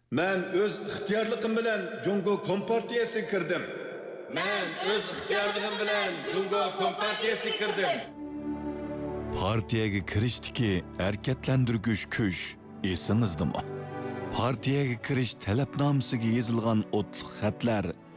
Men o'z ixtiyorligim bilan Jungo Kompartiyasiga kirdim. Men o'z ixtiyorligim bilan Jungo Kompartiyasiga kirdim. Partiyaga kirishdiki harakatlantirgich kuch esingizdami? Partiyaga kirish talabnomasiga yozilgan o'tliq xatlar